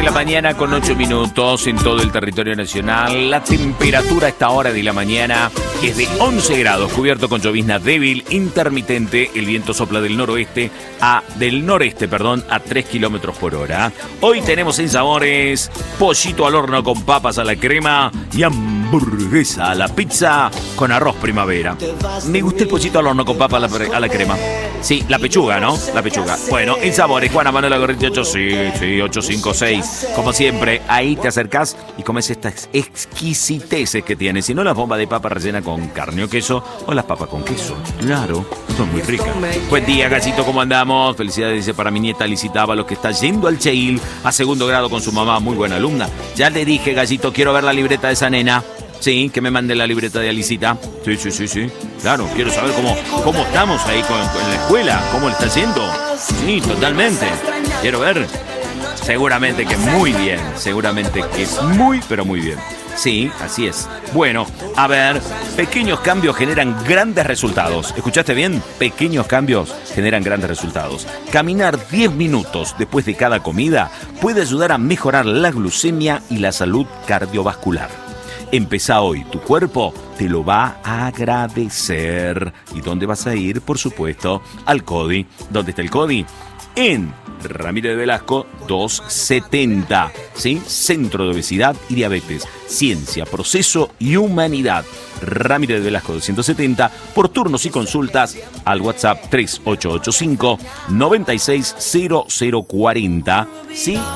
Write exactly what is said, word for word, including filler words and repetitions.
la mañana con ocho minutos en todo el territorio nacional. La temperatura a esta hora de la mañana es de once grados, cubierto con llovizna débil, intermitente. El viento sopla del noroeste a del noreste, perdón, a tres kilómetros por hora. Hoy tenemos en sabores pollito al horno con papas a la crema y hamburguesa a la pizza con arroz primavera. Me gusta el pollito al horno con papa a la, a la crema. Sí, la pechuga, ¿no? La pechuga. Bueno, en sabores, Juana Manuela Gorriti ocho, sí, sí, ocho cinco seis. Como siempre, ahí te acercás y comes estas exquisiteces que tiene. Si no, la bomba de papa rellena con carne o queso o las papas con queso. Claro, son muy ricas. Buen día, Gallito, ¿cómo andamos? Felicidades, dice, para mi nieta Licita Ábalos, que está yendo al Cheil a segundo grado con su mamá, muy buena alumna. Ya le dije, Gallito, quiero ver la libreta de esa nena. Sí, que me mande la libreta de Alicita. Sí, sí, sí, sí. Claro, quiero saber cómo, cómo estamos ahí con, con la escuela, cómo le está haciendo. Sí, totalmente. Quiero ver. Seguramente que muy bien. Seguramente que muy, pero muy bien. Sí, así es. Bueno, a ver, pequeños cambios generan grandes resultados. ¿Escuchaste bien? Pequeños cambios generan grandes resultados. Caminar diez minutos después de cada comida puede ayudar a mejorar la glucemia y la salud cardiovascular. Empezá hoy, tu cuerpo te lo va a agradecer. ¿Y dónde vas a ir? Por supuesto, al CODI. ¿Dónde está el CODI? En Ramírez de Velasco doscientos setenta, ¿sí? Centro de Obesidad y Diabetes, Ciencia, Proceso y Humanidad. Ramírez de Velasco doscientos setenta, por turnos y consultas al WhatsApp tres ocho ocho cinco, nueve seis cero cero cuarenta, ¿sí?